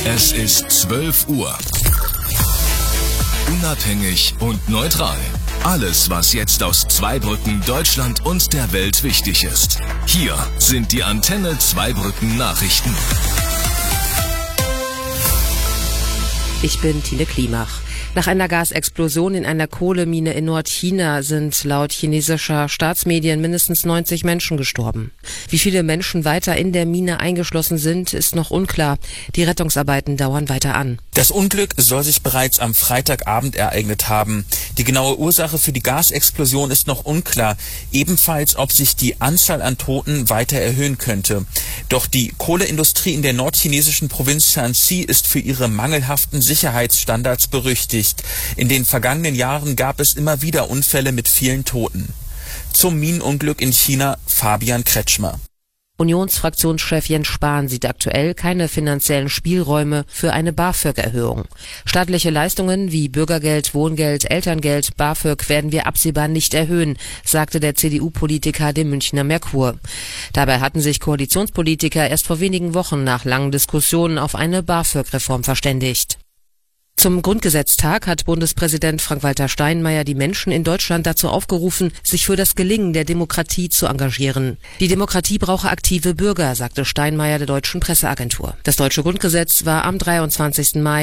Es ist 12 Uhr. Unabhängig und neutral. Alles, was jetzt aus Zweibrücken, Deutschland und der Welt wichtig ist. Hier sind die Antenne Zweibrücken Nachrichten. Ich bin Tine Klimach. Nach einer Gasexplosion in einer Kohlemine in Nordchina sind laut chinesischer Staatsmedien mindestens 90 Menschen gestorben. Wie viele Menschen weiter in der Mine eingeschlossen sind, ist noch unklar. Die Rettungsarbeiten dauern weiter an. Das Unglück soll sich bereits am Freitagabend ereignet haben. Die genaue Ursache für die Gasexplosion ist noch unklar. Ebenfalls, ob sich die Anzahl an Toten weiter erhöhen könnte. Doch die Kohleindustrie in der nordchinesischen Provinz Shanxi ist für ihre mangelhaften Sicherheitsstandards berüchtigt. In den vergangenen Jahren gab es immer wieder Unfälle mit vielen Toten. Zum Minenunglück in China Fabian Kretschmer. Unionsfraktionschef Jens Spahn sieht aktuell keine finanziellen Spielräume für eine BAföG-Erhöhung. Staatliche Leistungen wie Bürgergeld, Wohngeld, Elterngeld, BAföG werden wir absehbar nicht erhöhen, sagte der CDU-Politiker dem Münchner Merkur. Dabei hatten sich Koalitionspolitiker erst vor wenigen Wochen nach langen Diskussionen auf eine BAföG-Reform verständigt. Zum Grundgesetztag hat Bundespräsident Frank-Walter Steinmeier die Menschen in Deutschland dazu aufgerufen, sich für das Gelingen der Demokratie zu engagieren. Die Demokratie brauche aktive Bürger, sagte Steinmeier der Deutschen Presseagentur. Das deutsche Grundgesetz war am 23. Mai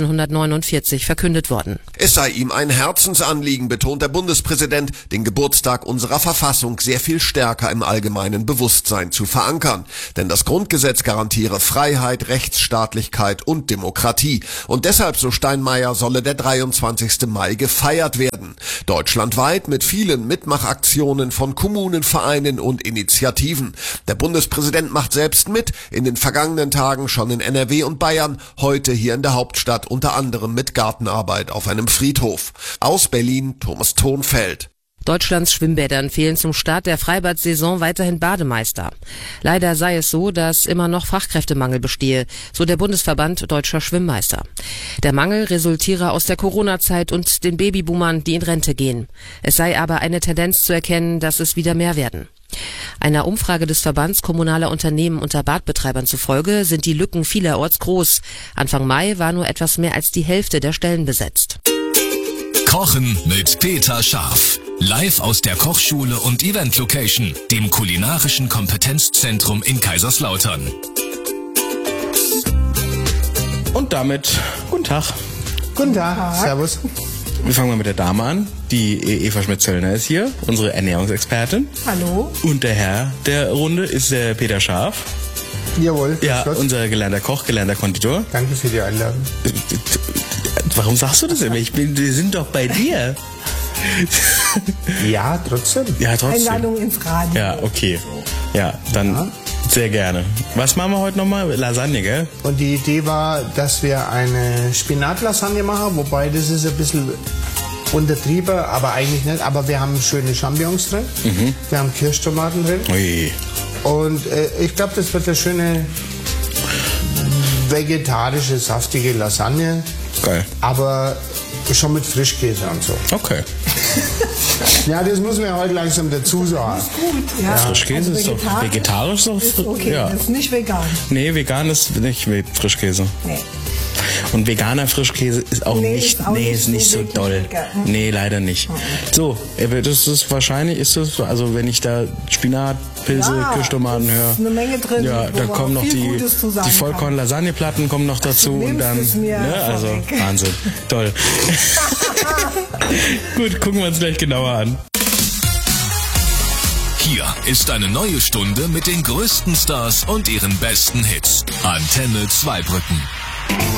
1949 verkündet worden. Es sei ihm ein Herzensanliegen, betont der Bundespräsident, den Geburtstag unserer Verfassung sehr viel stärker im allgemeinen Bewusstsein zu verankern. Denn das Grundgesetz garantiere Freiheit, Rechtsstaatlichkeit und Demokratie. Und deshalb, so Steinmeier, solle der 23. Mai gefeiert werden. Deutschlandweit mit vielen Mitmachaktionen von Kommunen, Vereinen und Initiativen. Der Bundespräsident macht selbst mit, in den vergangenen Tagen schon in NRW und Bayern, heute hier in der Hauptstadt unter anderem mit Gartenarbeit auf einem Friedhof. Aus Berlin, Thomas Thonfeld. Deutschlands Schwimmbädern fehlen zum Start der Freibad-Saison weiterhin Bademeister. Leider sei es so, dass immer noch Fachkräftemangel bestehe, so der Bundesverband Deutscher Schwimmmeister. Der Mangel resultiere aus der Corona-Zeit und den Babyboomern, die in Rente gehen. Es sei aber eine Tendenz zu erkennen, dass es wieder mehr werden. Einer Umfrage des Verbands kommunaler Unternehmen unter Badbetreibern zufolge sind die Lücken vielerorts groß. Anfang Mai war nur etwas mehr als die Hälfte der Stellen besetzt. Kochen mit Peter Scharf. Live aus der Kochschule und Event Location, dem kulinarischen Kompetenzzentrum in Kaiserslautern. Und damit, guten Tag. Guten Tag. Servus. Wir fangen mal mit der Dame an. Die Eva Schmidt-Zöllner ist hier, unsere Ernährungsexpertin. Hallo. Und der Herr der Runde ist der Peter Scharf. Jawohl. Ja, unser gelernter Koch, gelernter Konditor. Danke für die Einladung. Warum sagst du das immer? Wir sind doch bei dir. Ja, trotzdem. Ja, trotzdem. Einladung ins Radio. Ja, okay. Ja, dann sehr gerne. Was machen wir heute nochmal? Lasagne, gell? Und die Idee war, dass wir eine Spinatlasagne machen, wobei das ist ein bisschen untertrieben, aber eigentlich nicht. Aber wir haben schöne Champignons drin. Wir haben Kirschtomaten drin. Ui. Und ich glaube, das wird eine schöne vegetarische, saftige Lasagne. Geil. Aber schon mit Frischkäse und so. Okay. Ja, das muss man ja heute langsam dazu sagen. Ist gut, ja. Frischkäse Also ist doch vegetarisch. Ist okay, ja. das ist nicht vegan. Nee, vegan ist nicht Frischkäse. Nee. Und veganer Frischkäse ist auch ist nicht so doll. Lecker. Nee, leider nicht. So, das ist wahrscheinlich, also wenn ich da Spinat, Pilze, Kirschtomaten höre. Eine Menge drin. Ja, da kommen noch die Vollkorn-Lasagneplatten kommen noch dazu und dann, also Wahnsinn. Toll. Gut, gucken wir uns gleich genauer an. Hier ist eine neue Stunde mit den größten Stars und ihren besten Hits. Antenne Zweibrücken.